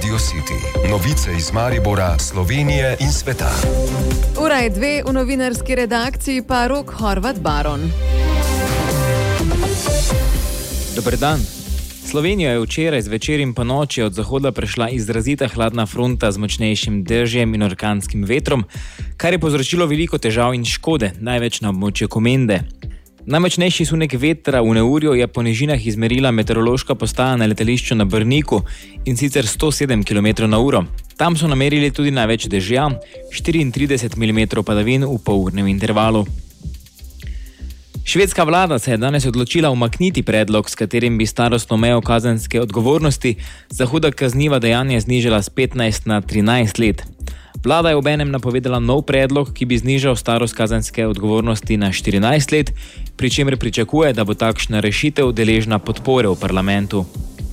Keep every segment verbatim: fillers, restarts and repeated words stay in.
Radio City. Novice iz Maribora, Slovenije in sveta. Ura je dve, v novinarski redakciji pa Rok Horvat Baron. Dober dan. Slovenijo je včeraj zvečer in ponoči od zahoda prešla izrazita hladna fronta z močnejšim dežjem in orkanskim vetrom, kar je povzročilo veliko težav in škode, največ na območju Komende. Najmočnejši sunek vetra v neurju je po nižinah izmerila meteorološka postaja na letališču na Brniku, in sicer sto sedem kilometrov na uro. Tam so namerili tudi največ dežja, štiriintrideset milimetrov padavin v polurnem intervalu. Švedska vlada se je danes odločila umakniti predlog, s katerim bi starostno mejo kazenske odgovornosti za huda kazniva dejanja znižala s petnajst na trinajst let. Vlada je obenem napovedala nov predlog, ki bi znižal starost kazenske odgovornosti na štirinajst let, pri čemer pričakuje, da bo takšna rešitev deležna podpore v parlamentu.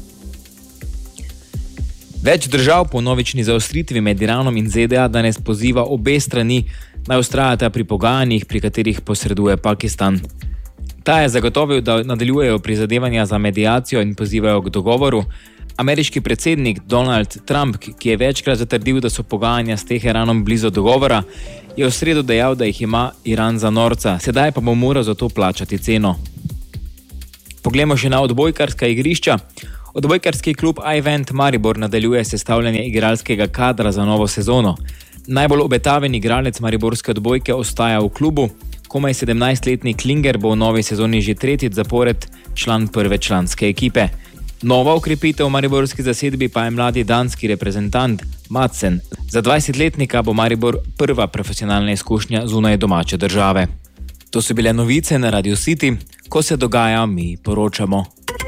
Več držav po novični zaostritvi med Iranom in Z D A danes poziva obe strani, naj vztrajata pri pogajanjih, pri katerih posreduje Pakistan. Ta je zagotovil, da nadaljujejo prizadevanja za mediacijo in pozivajo k dogovoru. Ameriški predsednik Donald Trump, ki je večkrat zatrdil, da so pogajanja s Teheranom blizu dogovora, je v sredo dejal, da jih ima Iran za norca, sedaj pa bo moral za to plačati ceno. Poglejmo še na odbojkarska igrišča. Odbojkarski klub Ivent Maribor nadaljuje sestavljanje igralskega kadra za novo sezono. Najbolj obetaven igralec mariborske odbojke ostaja v klubu. Komaj sedemnajstletni Klinger bo v novi sezoni že tretjič zapored član prve članske ekipe. Nova ukrepitev v mariborski zasedbi pa je mladi danski reprezentant Madsen. Za dvajsetletnika bo Maribor prva profesionalna izkušnja zunaj domače države. To so bile novice na Radio City. Ko se dogaja, mi poročamo.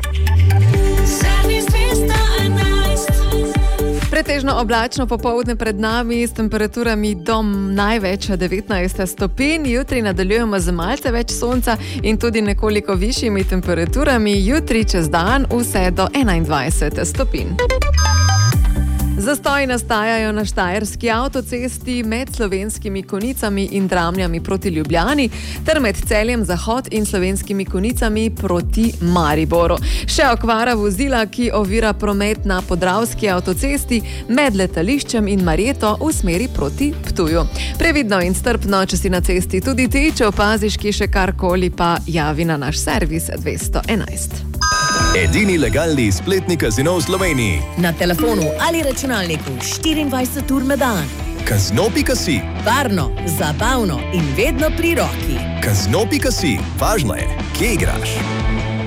Pretežno oblačno popoldne pred nami s temperaturami do največ devetnajst stopinj. Jutri nadaljujemo z malce več sonca in tudi nekoliko višjimi temperaturami. Jutri čez dan vse do enaindvajset stopinj. Zastoji nastajajo na štajerski avtocesti med Slovenskimi Konjicami in Dramljami proti Ljubljani ter med Celjem Zahod in Slovenskimi Konjicami proti Mariboru. Še okvara vozila, ki ovira promet na Podravski avtocesti med letališčem in Marjeto v smeri proti Ptuju. Previdno in strpno, če si na cesti tudi ti, če opaziš ki še karkoli, pa javi na naš servis dvesto enajst. Edini legalni spletni kazino v Sloveniji. Na telefonu ali računalniku štiriindvajset ur na dan. Kazino pika si. Varno, zabavno in vedno pri roki. Kazino pika si. Važno je, kje igraš.